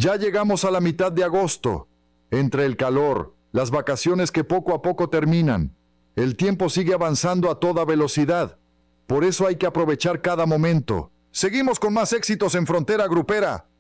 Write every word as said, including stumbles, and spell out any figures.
Ya llegamos a la mitad de agosto. Entre el calor, las vacaciones que poco a poco terminan, el tiempo sigue avanzando a toda velocidad. Por eso hay que aprovechar cada momento. Seguimos con más éxitos en Frontera Grupera.